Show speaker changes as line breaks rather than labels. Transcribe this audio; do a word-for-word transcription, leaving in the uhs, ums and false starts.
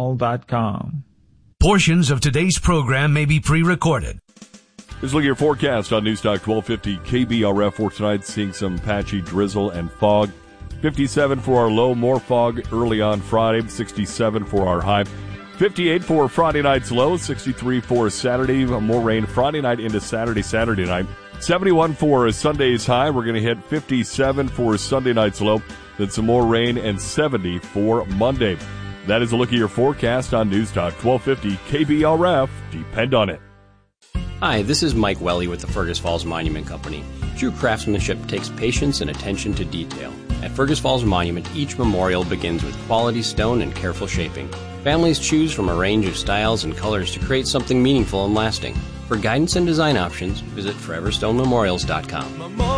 channel dot com.
Portions of today's program may be pre-recorded.
Let's look at your forecast on Newstalk twelve fifty K B R F for tonight, seeing some patchy drizzle and fog. fifty-seven for our low, more fog early on Friday, sixty-seven for our high. fifty-eight for Friday night's low, sixty-three for Saturday, more rain Friday night into Saturday, Saturday night. seventy-one for Sunday's high. We're going to hit fifty-seven for Sunday night's low, then some more rain, and seventy for Monday. That is a look at your forecast on Newstalk twelve fifty K B R F. Depend on it.
Hi, this is Mike Welly with the Fergus Falls Monument Company. True craftsmanship takes patience and attention to detail. At Fergus Falls Monument, each memorial begins with quality stone and careful shaping. Families choose from a range of styles and colors to create something meaningful and lasting. For guidance and design options, visit forever stone memorials dot com.